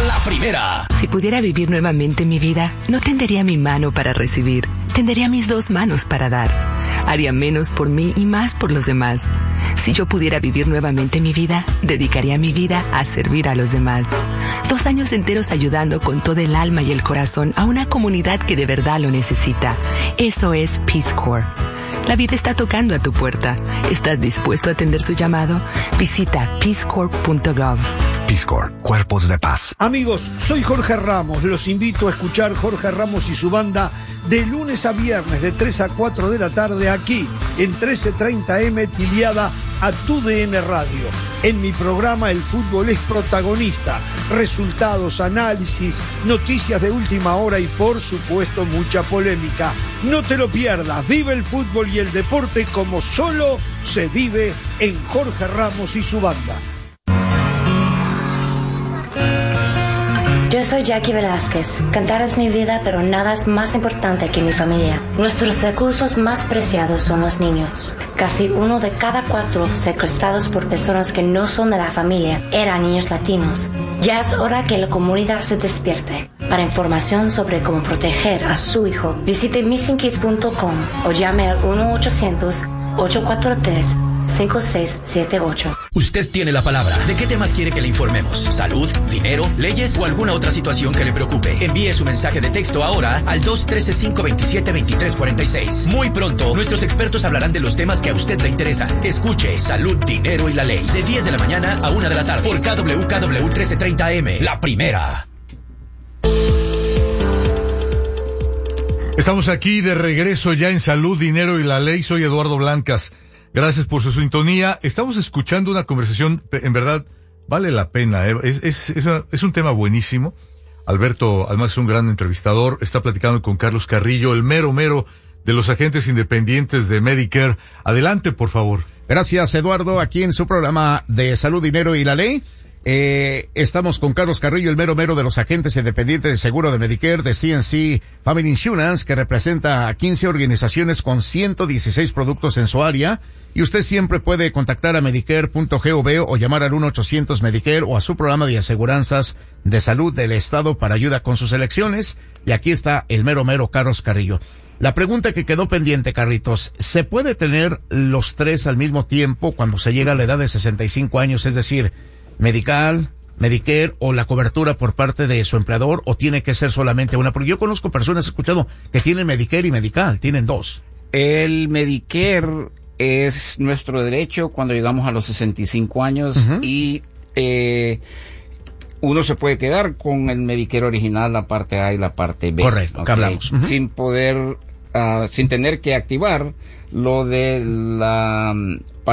La Primera. Si pudiera vivir nuevamente mi vida, no tendería mi mano para recibir, tendería mis dos manos para dar. Haría menos por mí y más por los demás. Si yo pudiera vivir nuevamente mi vida, dedicaría mi vida a servir a los demás. 2 años enteros ayudando con todo el alma y el corazón a una comunidad que de verdad lo necesita. Eso es Peace Corps. La vida está tocando a tu puerta. ¿Estás dispuesto a atender su llamado? Visita peacecorps.gov. Peace Corps, Cuerpos de Paz. Amigos, soy Jorge Ramos. Los invito a escuchar Jorge Ramos y su banda de lunes a viernes de 3 a 4 de la tarde aquí en 1330M afiliada a TUDN Radio. En mi programa el fútbol es protagonista. Resultados, análisis, noticias de última hora y por supuesto mucha polémica. No te lo pierdas. Vive el fútbol y el deporte como solo se vive en Jorge Ramos y su banda. Yo soy Jackie Velázquez. Cantar es mi vida, pero nada es más importante que mi familia. Nuestros recursos más preciados son los niños. Casi 1 de cada 4 secuestrados por personas que no son de la familia eran niños latinos. Ya es hora que la comunidad se despierte. Para información sobre cómo proteger a su hijo, visite missingkids.com o llame al 1-800-843-5678. Usted tiene la palabra. ¿De qué temas quiere que le informemos? ¿Salud, dinero, leyes o alguna otra situación que le preocupe? Envíe su mensaje de texto ahora al 213-527-2346. Muy pronto, nuestros expertos hablarán de los temas que a usted le interesan. Escuche Salud, Dinero y la Ley de 10 de la mañana a 1 de la tarde por KWKW 1330M. La Primera. Estamos aquí de regreso ya en Salud, Dinero y la Ley. Soy Eduardo Blancas. Gracias por su sintonía. Estamos escuchando una conversación, en verdad, vale la pena. Es un tema buenísimo. Alberto, además, es un gran entrevistador. Está platicando con Carlos Carrillo, el mero de los agentes independientes de Medicare. Adelante, por favor. Gracias, Eduardo. Aquí en su programa de Salud, Dinero y la Ley. Estamos con Carlos Carrillo, el mero de los agentes independientes de seguro de Medicare de CNC Family Insurance, que representa a 15 organizaciones con 116 productos en su área. Y usted siempre puede contactar a medicare.gov o llamar al 1-800-Medicare o a su programa de aseguranzas de salud del Estado para ayuda con sus elecciones. Y aquí está el mero Carlos Carrillo. La pregunta que quedó pendiente, Carlitos, ¿se puede tener los tres al mismo tiempo cuando se llega a la edad de 65 años? Es decir, Medical, Medicare o la cobertura por parte de su empleador, o tiene que ser solamente una, porque yo conozco personas, he escuchado, que tienen Medicare y Medical, tienen dos. El Medicare es nuestro derecho cuando llegamos a los 65 años y uno se puede quedar con el Medicare original, la parte A y la parte B. Correcto, que hablamos. Sin poder, sin tener que activar lo de la